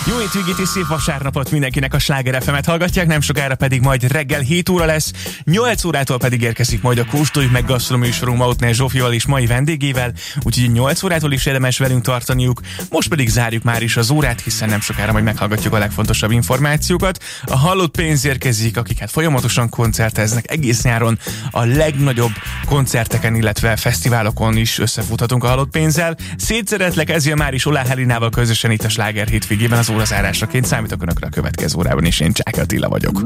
Jó étvégét és szép vasárnapot mindenkinek, a Sláger FM-et hallgatják, nem sokára pedig majd reggel 7 óra lesz, 8 órától pedig érkezik majd a Kóstoljuk meg gasztroműsorunk Mautner Zsófival és mai vendégével, úgyhogy 8 órától is érdemes velünk tartaniuk. Most pedig zárjuk már is az órát, hiszen nem sokára majd meghallgatjuk a legfontosabb információkat. A Hallott pénz érkezik, akik hát folyamatosan koncerteznek egész nyáron, a legnagyobb koncerteken, illetve fesztiválokon is összefuthatunk a Hallott pénzzel. Szétszeretlek, ez jön már is Olá Helinával közösen itt a Sláger hétvégében az órazárásaként. Számítok önökre a következő órában, és én Csák Attila vagyok.